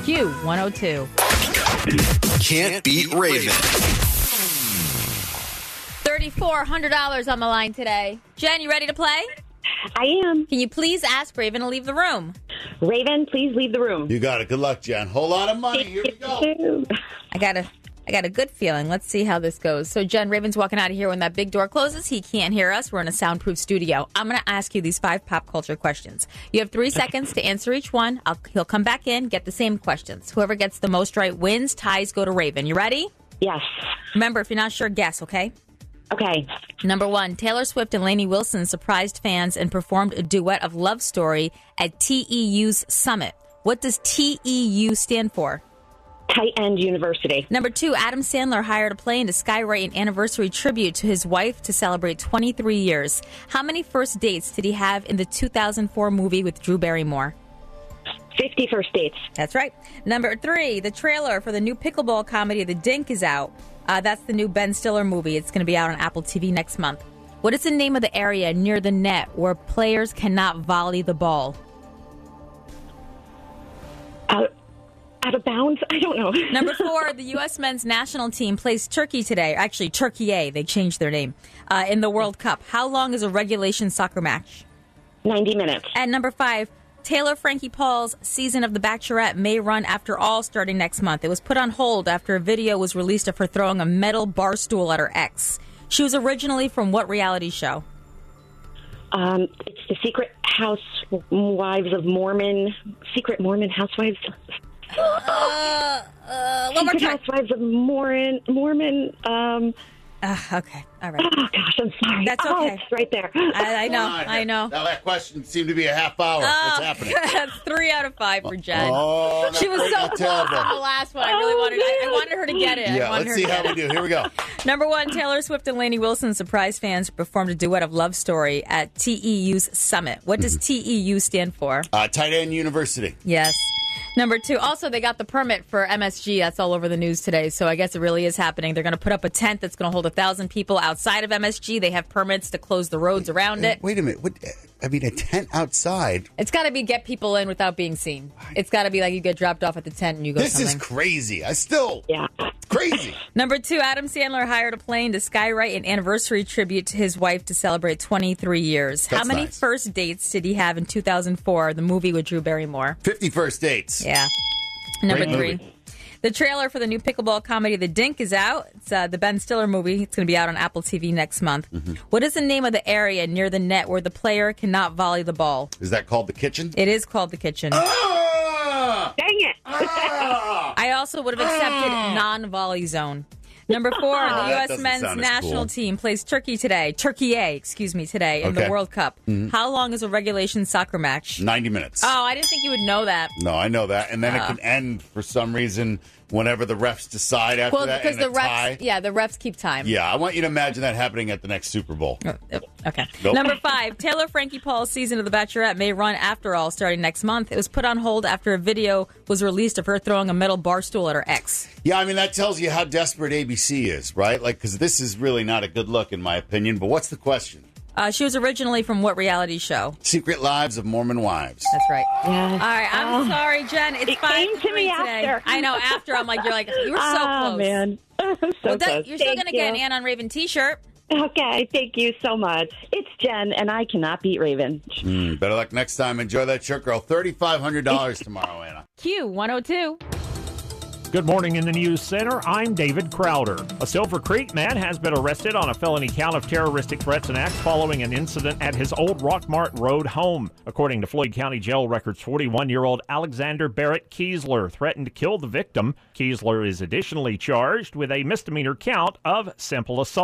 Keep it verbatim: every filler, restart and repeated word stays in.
Q one oh two. Can't beat Raven. three thousand four hundred dollars on the line today. Jen, you ready to play? I am. Can you please ask Raven to leave the room? Raven, please leave the room. You got it. Good luck, Jen. Whole lot of money. Here we go. I got a, I got a good feeling. Let's see how this goes. So, Jen, Raven's walking out of here when that big door closes. He can't hear us. We're in a soundproof studio. I'm going to ask you these five pop culture questions. You have three seconds to answer each one. I'll, he'll come back in, get the same questions. Whoever gets the most right wins. Ties go to Raven. You ready? Yes. Remember, if you're not sure, guess, okay? Okay. Number one, Taylor Swift and Lainey Wilson surprised fans and performed a duet of Love Story at T E U's Summit. What does T E U stand for? Tight End University. Number two, Adam Sandler hired a plane to skywrite an anniversary tribute to his wife to celebrate twenty-three years. How many first dates did he have in the two thousand four movie with Drew Barrymore? fifty first dates. That's right. Number three, the trailer for the new pickleball comedy The Dink is out. Uh, that's the new Ben Stiller movie. It's going to be out on Apple T V next month. What is the name of the area near the net where players cannot volley the ball? Out, out of bounds? I don't know. Number four, the U S men's national team plays Turkey today. Actually, Turkey A. They changed their name. Uh, in the World Cup. How long is a regulation soccer match? ninety minutes. And number five, Taylor Frankie Paul's season of The Bachelorette may run after all starting next month. It was put on hold after a video was released of her throwing a metal bar stool at her ex. She was originally from what reality show? Um, it's the Secret Housewives of Mormon. Secret Mormon Housewives. Uh, uh, one more Secret time. Housewives of Mormon. Mormon. Um, Uh, okay, all right. oh gosh, I'm sorry. That's Oh, okay. it's right there. I, I know, Come on. I know. Now that question seemed to be a half hour. What's happening? That's three out of five for Jen. Oh, She was so not close terrible. on the last one. I really Oh, wanted. I, I man. wanted her to get it. I Yeah, wanted let's her see to how get we it. do. Here we go. Number one, Taylor Swift and Lainey Wilson surprised fans performed a duet of Love Story at T E U's Summit. What does T E U stand for? Uh, Tight End University. Yes. Number two, also they got the permit for M S G. That's all over the news today. So I guess it really is happening. They're going to put up a tent that's going to hold a thousand people outside of M S G. They have permits to close the roads around it. Wait a minute. What? I mean, a tent outside. It's got to be get people in without being seen. It's got to be like you get dropped off at the tent and you go This something. is crazy. I still. Yeah. It's crazy. Number two, Adam Sandler hired a plane to skywrite an anniversary tribute to his wife to celebrate twenty-three years. That's How many nice. first dates did he have in two thousand four, the movie with Drew Barrymore? fifty first dates. Yeah. Number Great three, movie. the trailer for the new pickleball comedy The Dink is out. It's uh, the Ben Stiller movie. It's going to be out on Apple T V next month. Mm-hmm. What is the name of the area near the net where the player cannot volley the ball? Is that called the kitchen? It is called the kitchen. Ah! Dang it. Ah! I also would have accepted non-volley zone. Number four, the That U S doesn't men's sound as national cool. team plays Turkey today. Turkey A, excuse me, today in Okay. the World Cup. How long is a regulation soccer match? ninety minutes. Oh, I didn't think you would know that. No, I know that. And then Uh. it can end for some reason whenever the refs decide after Well, that. because in the a refs, tie. yeah, the refs keep time. Yeah, I want you to imagine that happening at the next Super Bowl. Oh, okay. Nope. Number five, Taylor Frankie Paul's season of The Bachelorette may run after all starting next month. It was put on hold after a video was released of her throwing a metal bar stool at her ex. Yeah, I mean, that tells you how desperate A B C is, right? Like, because this is really not a good look, in my opinion. But what's the question? Uh, she was originally from what reality show? Secret Lives of Mormon Wives. That's right. Yes. All right, I'm Oh. sorry, Jen. It's It five came to three me today. after. I know. After I'm like, you're like, you were so Ah, close. man. so Well, that, close. you're still Thank going to get an you. Ann on Raven T-shirt. Okay, thank you so much. It's Jen, and I cannot beat Raven. Mm, better luck next time. Enjoy that shirt, girl. thirty-five hundred dollars tomorrow, Anna. Q one oh two. Good morning in the News Center. I'm David Crowder. A Silver Creek man has been arrested on a felony count of terroristic threats and acts following an incident at his old Rockmart Road home. According to Floyd County Jail records, forty-one-year-old Alexander Barrett Kiesler threatened to kill the victim. Kiesler is additionally charged with a misdemeanor count of simple assault.